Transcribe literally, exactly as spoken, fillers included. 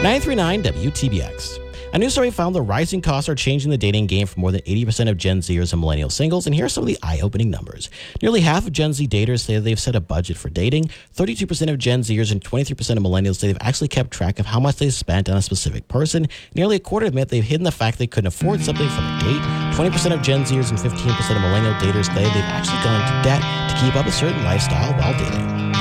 nine three nine W T B X. A new survey found the rising costs are changing the dating game for more than eighty percent of Gen Zers and millennial singles, and here are some of the eye-opening numbers. Nearly half of Gen Z daters say they've set a budget for dating. thirty-two percent of Gen Zers and twenty-three percent of millennials say they've actually kept track of how much they've spent on a specific person. Nearly a quarter admit they've hidden the fact they couldn't afford something from a date. twenty percent of Gen Zers and fifteen percent of millennial daters say they've actually gone into debt to keep up a certain lifestyle while dating.